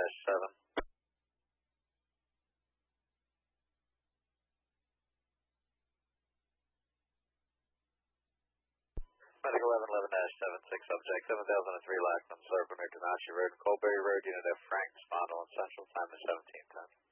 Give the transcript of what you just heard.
7. Medical 1111-76, subject 7003 Lackman, Serpent, Donachi Road, Colbury Road, Unit F, Franks, Model, and Central Time is 1710.